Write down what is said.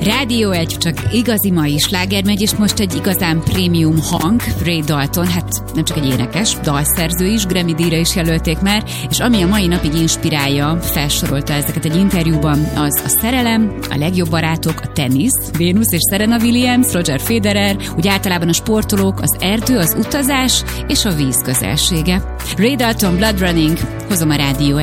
Rádió 1, csak igazi mai sláger megy, és most egy igazán prémium hang, Ray Dalton, hát nem csak egy énekes, dalszerző is, Grammy-díjra is jelölték már, és ami a mai napig inspirálja, felsorolta ezeket egy interjúban, az a szerelem, a legjobb barátok, a tenisz, Venus és Serena Williams, Roger Federer, úgy általában a sportolók, az erdő, az utazás és a víz közelsége. Ray Dalton, Blood Running, hozom a Rádió